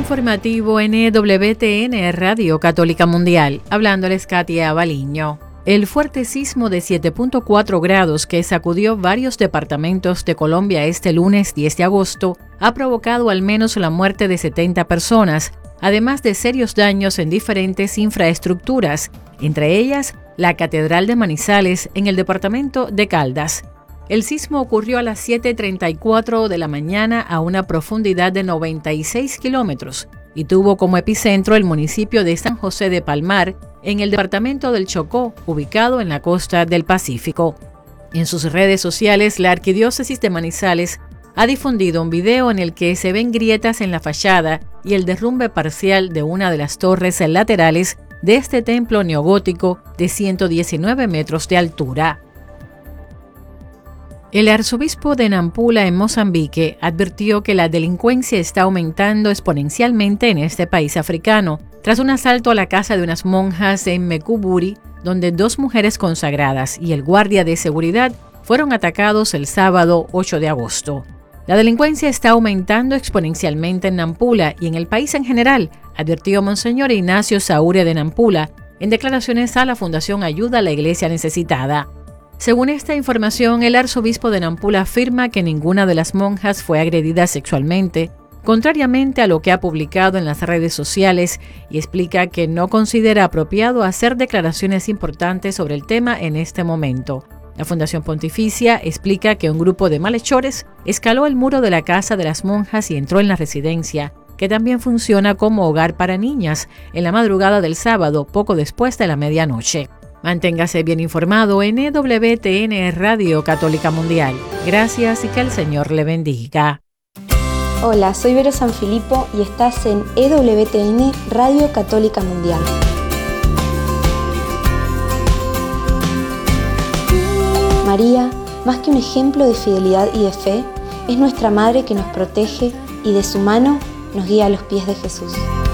informativo NWTN Radio Católica Mundial. Hablándoles Katia Baliño. El fuerte sismo de 7.4 grados que sacudió varios departamentos de Colombia este lunes 10 de agosto ha provocado al menos la muerte de 70 personas, además de serios daños en diferentes infraestructuras, entre ellas la Catedral de Manizales en el departamento de Caldas. El sismo ocurrió a las 7:34 de la mañana a una profundidad de 96 kilómetros y tuvo como epicentro el municipio de San José de Palmar, en el departamento del Chocó, ubicado en la costa del Pacífico. En sus redes sociales, la Arquidiócesis de Manizales ha difundido un video en el que se ven grietas en la fachada y el derrumbe parcial de una de las torres laterales de este templo neogótico de 119 metros de altura. El arzobispo de Nampula, en Mozambique, advirtió que la delincuencia está aumentando exponencialmente en este país africano, tras un asalto a la casa de unas monjas en Mekuburi, donde 2 mujeres consagradas y el guardia de seguridad fueron atacados el sábado 8 de agosto. La delincuencia está aumentando exponencialmente en Nampula y en el país en general, advirtió Monseñor Ignacio Saure de Nampula en declaraciones a la Fundación Ayuda a la Iglesia Necesitada. Según esta información, el arzobispo de Nampula afirma que ninguna de las monjas fue agredida sexualmente, contrariamente a lo que ha publicado en las redes sociales, y explica que no considera apropiado hacer declaraciones importantes sobre el tema en este momento. La Fundación Pontificia explica que un grupo de malhechores escaló el muro de la casa de las monjas y entró en la residencia, que también funciona como hogar para niñas, en la madrugada del sábado, poco después de la medianoche. Manténgase bien informado en EWTN Radio Católica Mundial. Gracias y que el Señor le bendiga. Hola, soy Vero Sanfilippo y estás en EWTN Radio Católica Mundial. María, más que un ejemplo de fidelidad y de fe, es nuestra Madre que nos protege y de su mano nos guía a los pies de Jesús.